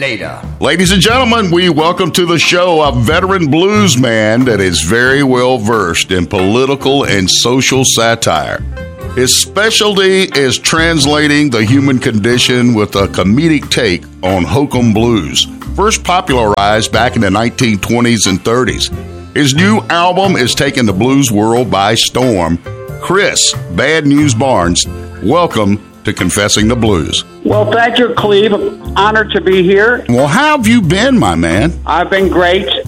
Terminator. Ladies and gentlemen, we welcome to the show a veteran blues man that is very well versed in political and social satire. His specialty is translating the human condition with a comedic take on hokum blues, first popularized back in the 1920s and 30s. His new album is taking the blues world by storm. Chris Bad News Barnes, welcome to Confessing the Blues. Well, thank you, Cleve. Honored to be here. Well, how have you been, my man? I've been great.